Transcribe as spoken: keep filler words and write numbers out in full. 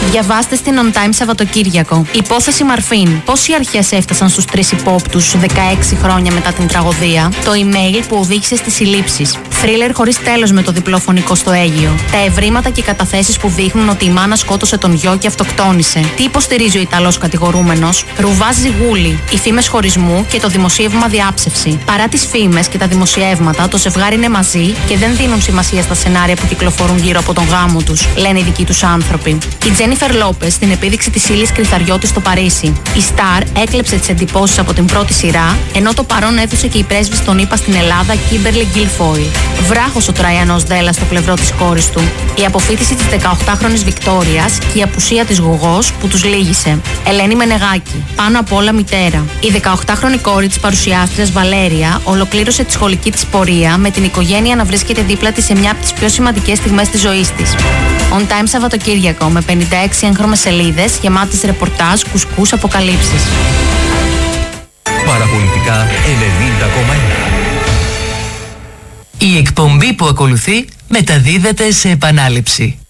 Διαβάστε στην On Time Σαββατοκύριακο. Υπόθεση Μαρφίν. Πώς οι αρχές έφτασαν στους τρεις υπόπτους δεκαέξι χρόνια μετά την τραγωδία. Το email που οδήγησε στις συλλήψεις. Θρίλερ χωρίς τέλος με το διπλό φωνικό στο Αίγυο. Τα ευρήματα και οι καταθέσεις που δείχνουν ότι η μάνα σκότωσε τον γιο και αυτοκτόνησε. Τι υποστηρίζει ο Ιταλός κατηγορούμενος. Ρουβάς ζυγούλη. Οι φήμες χωρισμού και το δημοσίευμα διάψευση. Παρά τις φήμες και τα δημοσιεύματα, το ζευγάρι είναι μαζί και δεν δίνουν σημασία στα σενάρια που κυκλοφορούν γύρω από τον γάμο τους, λένε οι δικοί τους άνθρωποι. Η Τζένιφερ Λόπες στην επίδειξη της ύλης Κρυθαριώτη στο Παρίσι. Η Σταρ έκλεψε τις εντυπώσεις από την πρώτη σειρά, ενώ το παρόν έδωσε και η πρέσβης των ΗΠΑ στην Ελλάδα, Κίμπερλι Γκίλφόιλ. Βράχος ο Τραϊανός Δέλλα στο πλευρό της κόρης του. Η αποφοίτηση της δεκαοκτάχρονης Βικτόριας και η απουσία της Γογός που τους λύγησε. Ελένη Μενεγάκη. Πάνω απ' όλα μητέρα. Η δεκαοκτάχρονη κόρη της παρουσιάστριας Βαλέρια ολοκλήρωσε τη σχολική της πορεία με την οικογένεια να βρίσκεται δίπλα της σε μια από τις πιο σημαντικές στιγμές της ζωής της. On Time Σαββατοκύριακο με πενήντα έξι έγχρωμες σελίδες γεμάτες ρεπορτάζ, κουσκούς, αποκαλύψεις. Παραπολιτικά ενενήντα κόμμα ένα. Η εκπομπή που ακολουθεί μεταδίδεται σε επανάληψη.